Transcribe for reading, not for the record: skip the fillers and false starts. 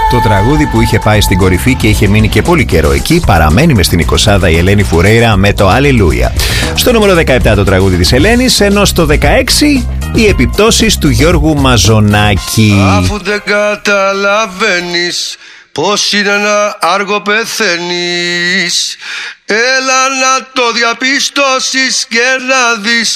Το τραγούδι που είχε πάει στην κορυφή και είχε μείνει και πολύ καιρό εκεί παραμένει μες στην 20η η Ελένη Φουρέιρα με το Αλληλούια. Στο νούμερο 17 το τραγούδι της Ελένης, ενώ στο 16 οι επιπτώσεις του Γιώργου Μαζονάκη. Αφού δεν καταλαβαίνεις πως είναι ένα άργο πεθαίνεις, έλα να το διαπιστώσεις και να δεις